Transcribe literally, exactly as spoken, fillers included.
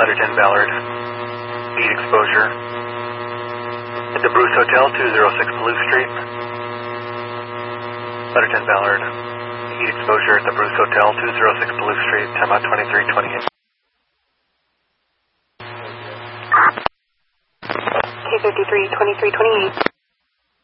letter ten Ballard. Heat exposure. At the Bruce Hotel, two oh six Palouse Street. Letter ten Ballard. Heat exposure at the Bruce Hotel, two oh six Palouse Street, time out twenty-three twenty-eight. K fifty-three, twenty-three twenty-eight.